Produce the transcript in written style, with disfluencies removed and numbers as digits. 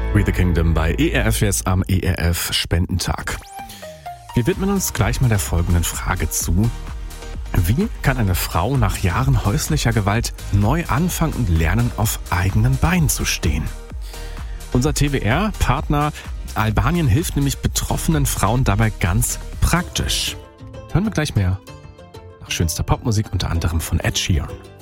We the Kingdom bei ERF jetzt am ERF Spendentag. Wir widmen uns gleich mal der folgenden Frage zu. Wie kann eine Frau nach Jahren häuslicher Gewalt neu anfangen und lernen, auf eigenen Beinen zu stehen? Unser TWR-Partner Albanien hilft nämlich betroffenen Frauen dabei ganz praktisch. Hören wir gleich mehr. Nach schönster Popmusik unter anderem von Ed Sheeran.